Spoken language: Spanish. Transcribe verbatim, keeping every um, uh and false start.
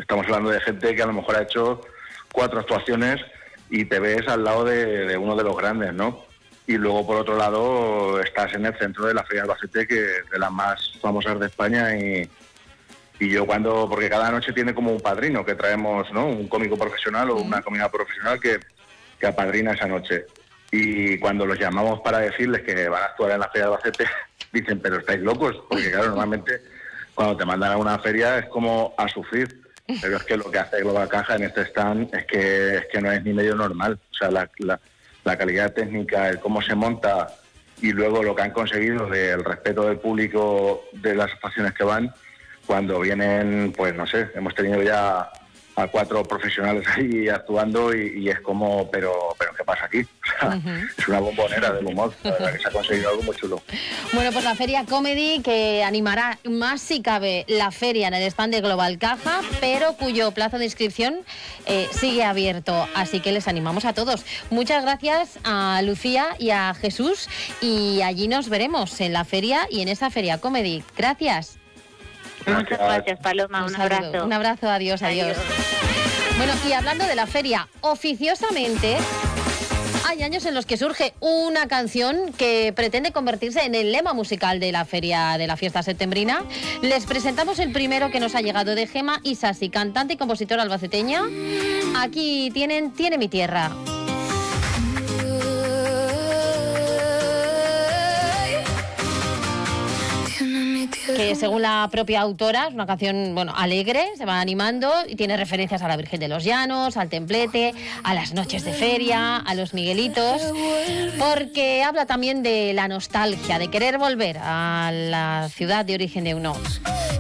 Estamos hablando de gente que a lo mejor ha hecho cuatro actuaciones y te ves al lado de, de uno de los grandes, ¿no? Y luego, por otro lado, estás en el centro de la Feria de Albacete, que es de las más famosas de España, y, y yo cuando... Porque cada noche tiene como un padrino que traemos, ¿no? Un cómico profesional o una cómica profesional que, que apadrina esa noche. Y cuando los llamamos para decirles que van a actuar en la Feria de Albacete, dicen, pero estáis locos, porque claro, normalmente cuando te mandan a una feria es como a sufrir, pero es que lo que hace Global Caja en este stand es que es que no es ni medio normal. O sea, la, la, la calidad técnica, el cómo se monta y luego lo que han conseguido del respeto del público de las actuaciones que van, cuando vienen, pues no sé, hemos tenido ya a cuatro profesionales ahí actuando y, y es como, pero pero ¿qué pasa aquí? O sea, uh-huh. Es una bombonera del humor, la verdad que se ha conseguido algo muy chulo. Bueno, pues la Feria Comedy, que animará más si cabe la feria en el stand de Global Caja, pero cuyo plazo de inscripción eh, sigue abierto, así que les animamos a todos. Muchas gracias a Lucía y a Jesús, y allí nos veremos en la feria y en esa Feria Comedy. Gracias. Muchas gracias, Paloma. Un, un abrazo. Un abrazo, adiós, adiós, adiós. Bueno, y hablando de la feria, oficiosamente hay años en los que surge una canción que pretende convertirse en el lema musical de la feria de la fiesta septembrina. Les presentamos el primero que nos ha llegado de Gema Isasi, cantante y compositora albaceteña. Aquí tienen Tiene mi tierra. Que según la propia autora es una canción, bueno, alegre, se va animando y tiene referencias a la Virgen de los Llanos, al templete, a las noches de feria, a los Miguelitos, porque habla también de la nostalgia, de querer volver a la ciudad de origen de uno.